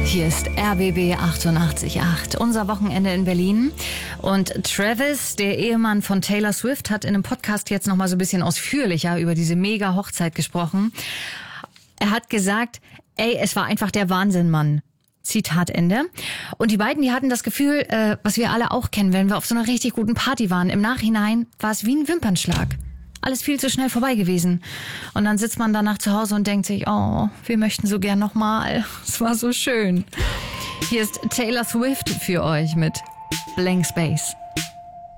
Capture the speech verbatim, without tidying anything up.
Hier ist R B B achtundachtzig Komma acht, unser Wochenende in Berlin. Und Travis, der Ehemann von Taylor Swift, hat in einem Podcast jetzt nochmal so ein bisschen ausführlicher über diese Mega-Hochzeit gesprochen. Er hat gesagt, ey, es war einfach der Wahnsinn, Mann. Zitat Ende. Und die beiden, die hatten das Gefühl, äh, was wir alle auch kennen, wenn wir auf so einer richtig guten Party waren. Im Nachhinein war es wie ein Wimpernschlag. Alles viel zu schnell vorbei gewesen. Und dann sitzt man danach zu Hause und denkt sich, oh, wir möchten so gern nochmal. Es war so schön. Hier ist Taylor Swift für euch mit Blank Space.